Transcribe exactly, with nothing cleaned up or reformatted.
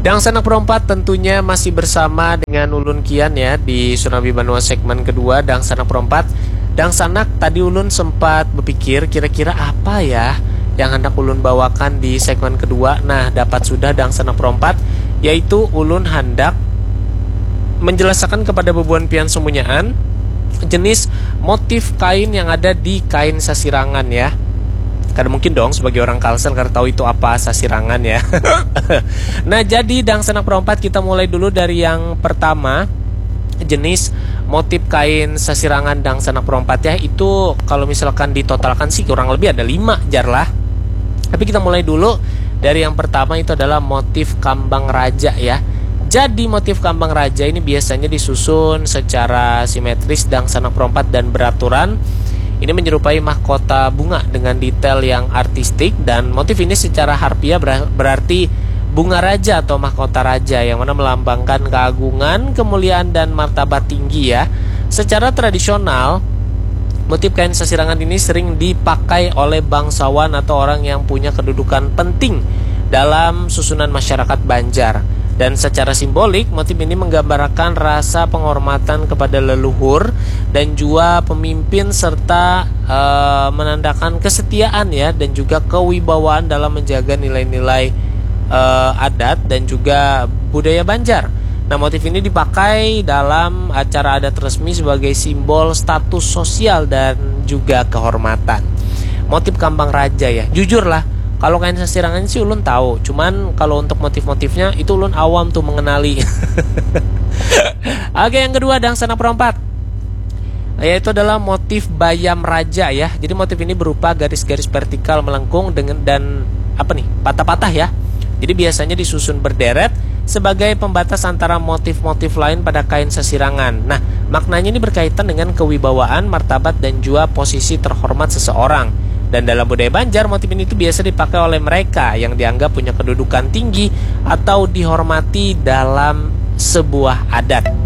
Dang Sanak Perompat tentunya masih bersama dengan Ulun Kian ya di Tsunami Banua segmen kedua Dang Sanak Perompat. Dang Sanak, tadi Ulun sempat berpikir kira-kira apa ya yang hendak Ulun bawakan di segmen kedua. Nah, dapat sudah Dang Sanak Perompat, yaitu Ulun hendak menjelaskan kepada bebuan pian semunyaan jenis motif kain yang ada di kain sasirangan ya. Karena mungkin dong sebagai orang Kalsel karena tahu itu apa sasirangan ya. Nah, jadi Dang Sanak Perompat kita mulai dulu dari yang pertama, jenis motif kain sasirangan Dang Sanak Perompat ya. Itu kalau misalkan ditotalkan sih kurang lebih ada lima jar lah. Tapi kita mulai dulu dari yang pertama, itu adalah motif kambang raja ya. Jadi motif kambang raja ini biasanya disusun secara simetris Dang Sanak Perompat dan beraturan. Ini menyerupai mahkota bunga dengan detail yang artistik, dan motif ini secara harfiah berarti bunga raja atau mahkota raja yang mana melambangkan keagungan, kemuliaan, dan martabat tinggi ya. Secara tradisional, motif kain sasirangan ini sering dipakai oleh bangsawan atau orang yang punya kedudukan penting dalam susunan masyarakat Banjar. Dan secara simbolik, motif ini menggambarkan rasa penghormatan kepada leluhur dan juga pemimpin, serta e, menandakan kesetiaan ya, dan juga kewibawaan dalam menjaga nilai-nilai e, adat dan juga budaya Banjar. Nah, motif ini dipakai dalam acara adat resmi sebagai simbol status sosial dan juga kehormatan. Motif kambang raja ya, jujur lah, kalau kain sasirangan sih Ulun tahu, cuman kalau untuk motif-motifnya itu Ulun awam tuh mengenali. Oke, yang kedua Dang Sanak Perompat, yaitu adalah motif bayam raja ya. Jadi motif ini berupa garis-garis vertikal melengkung dengan dan apa nih patah-patah ya. Jadi biasanya disusun berderet sebagai pembatas antara motif-motif lain pada kain sasirangan. Nah, maknanya ini berkaitan dengan kewibawaan, martabat, dan juga posisi terhormat seseorang. Dan dalam budaya Banjar, motif ini itu biasa dipakai oleh mereka yang dianggap punya kedudukan tinggi atau dihormati dalam sebuah adat.